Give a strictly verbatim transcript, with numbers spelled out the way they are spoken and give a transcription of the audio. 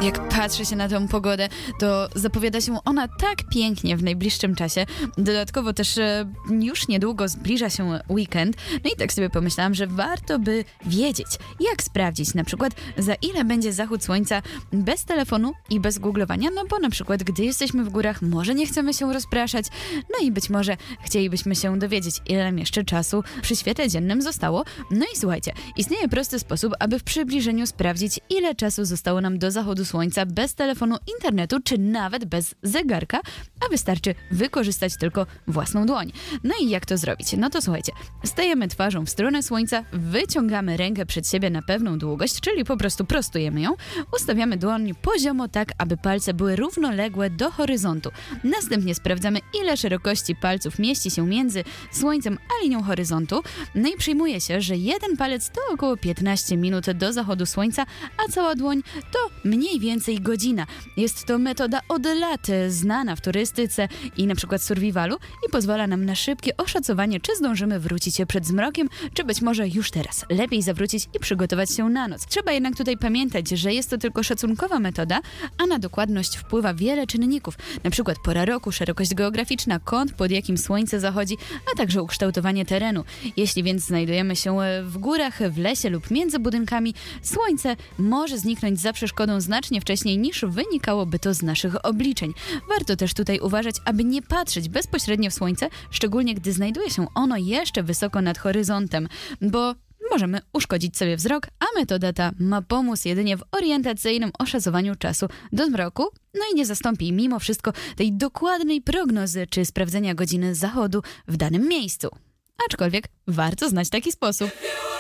Jak patrzę się na tą pogodę, to zapowiada się ona tak pięknie w najbliższym czasie. Dodatkowo też e, już niedługo zbliża się weekend. No i tak sobie pomyślałam, że warto by wiedzieć, jak sprawdzić na przykład, za ile będzie zachód słońca bez telefonu i bez googlowania. No bo na przykład, gdy jesteśmy w górach, może nie chcemy się rozpraszać. No i być może chcielibyśmy się dowiedzieć, ile nam jeszcze czasu przy świetle dziennym zostało. No i słuchajcie, istnieje prosty sposób, aby w przybliżeniu sprawdzić, ile czasu zostało nam do zachodu słońca bez telefonu, internetu, czy nawet bez zegarka, a wystarczy wykorzystać tylko własną dłoń. No i jak to zrobić? No to słuchajcie, stajemy twarzą w stronę słońca, wyciągamy rękę przed siebie na pewną długość, czyli po prostu prostujemy ją, ustawiamy dłoń poziomo tak, aby palce były równoległe do horyzontu. Następnie sprawdzamy, ile szerokości palców mieści się między słońcem a linią horyzontu. No i przyjmuje się, że jeden palec to około piętnaście minut do zachodu słońca, a cała dłoń to mniej więcej godzina. Jest to metoda od lat znana w turystyce i na przykład survivalu i pozwala nam na szybkie oszacowanie, czy zdążymy wrócić się przed zmrokiem, czy być może już teraz lepiej zawrócić i przygotować się na noc. Trzeba jednak tutaj pamiętać, że jest to tylko szacunkowa metoda, a na dokładność wpływa wiele czynników, na przykład pora roku, szerokość geograficzna, kąt, pod jakim słońce zachodzi, a także ukształtowanie terenu. Jeśli więc znajdujemy się w górach, w lesie lub między budynkami, słońce może zniknąć za przeszkodą znacznie wcześniej niż wynikałoby to z naszych obliczeń. Warto też tutaj uważać, aby nie patrzeć bezpośrednio w słońce, szczególnie gdy znajduje się ono jeszcze wysoko nad horyzontem, bo możemy uszkodzić sobie wzrok, a metoda ta ma pomóc jedynie w orientacyjnym oszacowaniu czasu do zmroku, no i nie zastąpi mimo wszystko tej dokładnej prognozy czy sprawdzenia godziny zachodu w danym miejscu. Aczkolwiek warto znać taki sposób.